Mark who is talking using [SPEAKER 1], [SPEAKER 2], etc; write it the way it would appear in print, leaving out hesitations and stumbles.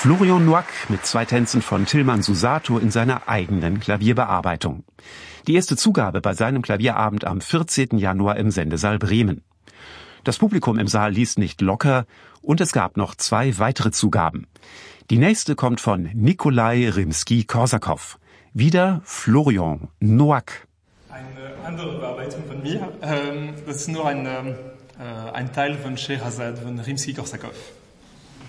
[SPEAKER 1] Florian Noack mit 2 Tänzen von Tilman Susato in seiner eigenen Klavierbearbeitung. Die erste Zugabe bei seinem Klavierabend am 14. Januar im Sendesaal Bremen. Das Publikum im Saal ließ nicht locker und es gab noch 2 weitere Zugaben. Die nächste kommt von Nikolai Rimsky-Korsakow. Wieder Florian Noack.
[SPEAKER 2] Eine andere Bearbeitung von mir. Das ist nur ein Teil von Scheherazade von Rimsky-Korsakow.